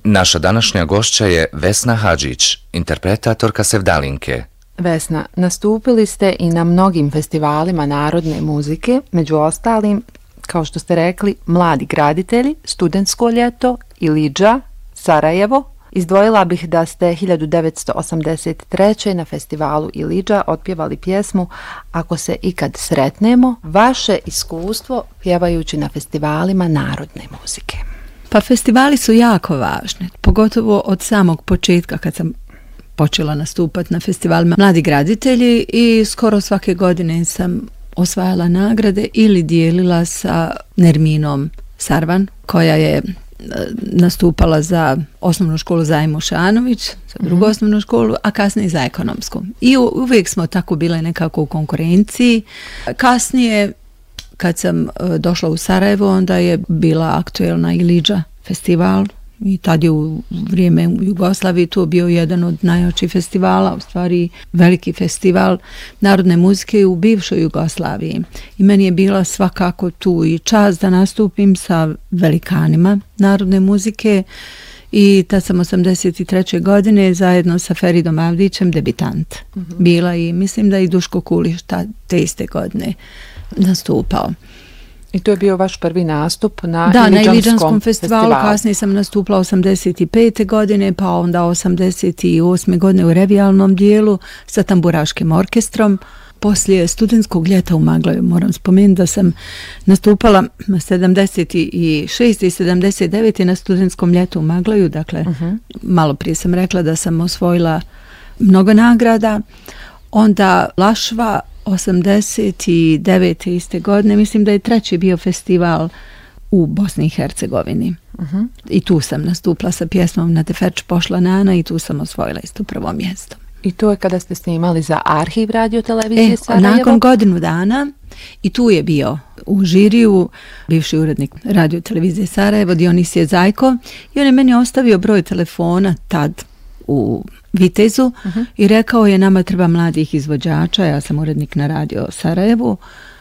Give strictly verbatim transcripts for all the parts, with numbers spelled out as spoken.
Naša današnja gošća je Vesna Hadžić, interpretatorka Sevdalinke. Vesna, nastupili ste i na mnogim festivalima narodne muzike, među ostalim, kao što ste rekli, Mladi graditelji, Studentsko ljeto, Ilidža, Sarajevo. Izdvojila bih da ste hiljadu devetsto osamdeset treće. na festivalu Ilidža otpjevali pjesmu Ako se ikad sretnemo. Vaše iskustvo pjevajući na festivalima narodne muzike. Pa festivali su jako važni, pogotovo od samog početka kad sam počela nastupati na festivalima Mladi graditelji i skoro svake godine sam osvajala nagrade ili dijelila sa Nerminom Sarvan, koja je nastupala za osnovnu školu Zajmo Šanović, za drugu mm-hmm. osnovnu školu, a kasnije za ekonomsku. I uvijek smo tako bile nekako u konkurenciji. Kasnije, kad sam došla u Sarajevo, onda je bila aktuelna Ilidža festival i tad je u vrijeme u Jugoslaviji to bio jedan od najjačih festivala, u stvari veliki festival narodne muzike u bivšoj Jugoslaviji. I meni je bila svakako tu i čast da nastupim sa velikanima narodne muzike i tad sam osamdeset treće. godine zajedno sa Feridom Avdićem debitant mm-hmm. bila i mislim da i Duško Kuliš te iste godine nastupao. I to je bio vaš prvi nastup na da, Ilidžanskom na Ilidžanskom festivalu. festivalu. Kasnije sam nastupila osamdeset pete. godine, pa onda osamdeset osme. godine u revijalnom dijelu sa tamburaškim orkestrom. Poslije studentskog ljeta u Magloju, moram spomenuti da sam nastupala sedamdeset šeste. i sedamdeset devete. na studentskom ljetu u Magloju. Dakle, uh-huh. malo prije sam rekla da sam osvojila mnogo nagrada. Onda Lašva osamdeset devete. iste godine, mislim da je treći bio festival u Bosni i Hercegovini. Uh-huh. I tu sam nastupila sa pjesmom Na Teferč pošla Nana i tu sam osvojila isto prvo mjesto. I to je kada ste snimali za arhiv radio televizije e, Sarajevo? Nakon godinu dana i tu je bio u žiriju bivši urednik radio televizije Sarajevo, Dionisije Zajko, i on je meni ostavio broj telefona tad u Vitezu uh-huh. i rekao je nama treba mladih izvođača, ja sam urednik na radio Sarajevu,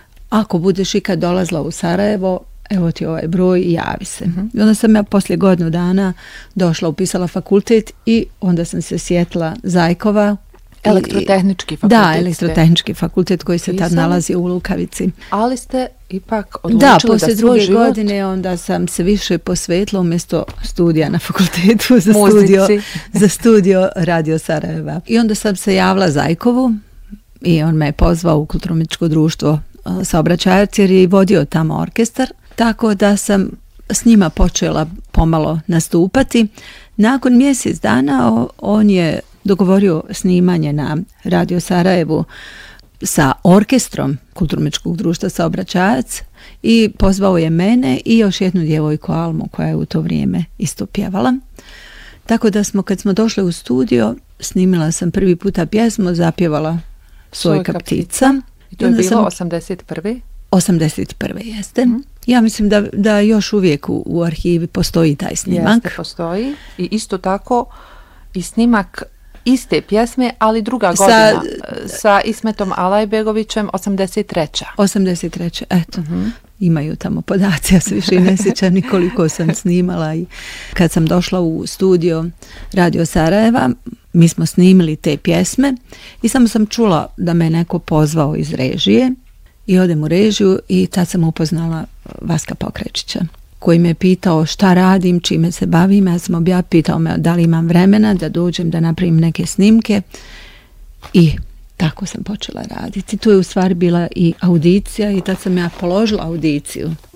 ako budeš ikad dolazla u Sarajevo, evo ti ovaj broj i javi se. Uh-huh. I onda sam ja poslije godinu dana došla, upisala fakultet i onda sam se sjetila Zajkova. Elektrotehnički fakultet. Da, elektrotehnički fakultet koji se tad nalazi u Lukavici. Ali ste ipak odlučili da, poslije da druge život... godine onda sam se više posvetila umjesto studija na fakultetu za studio, za studio Radio Sarajeva. I onda sam se javila Zajkovu i on me je pozvao u Kulturno-umjetničko društvo Saobraćajac jer je vodio tamo orkestar. Tako da sam s njima počela pomalo nastupati. Nakon mjesec dana on je dogovorio snimanje na Radio Sarajevu sa orkestrom Kulturno-umjetničkog društva Saobraćajac i pozvao je mene i još jednu djevojku Almu koja je u to vrijeme isto pjevala. Tako da smo, kad smo došli u studio, snimila sam prvi puta pjesmu, zapjevala Sojka ptica. I to je bilo sam... osamdeset prve. osamdeset prve. jeste. Mm. Ja mislim da, da još uvijek u, u arhivi postoji taj snimak. Jeste, postoji. I isto tako i snimak iste pjesme, ali druga sa, godina sa Ismetom Alajbegovićem osamdeset treća. osamdeset treća. Eto. Uh-huh. Imaju tamo podaci, ja se više i ne sjećam ni koliko sam snimala. I kad sam došla u studio Radio Sarajeva, mi smo snimili te pjesme i samo sam čula da me neko pozvao iz režije i odem u režiju i tad sam upoznala Vaska Pokrečića, koji me pitao šta radim, čime se bavim. Ja sam obja pitao me da li imam vremena da dođem da napravim neke snimke i tako sam počela raditi. Tu je u stvari bila i audicija i tad sam ja položila audiciju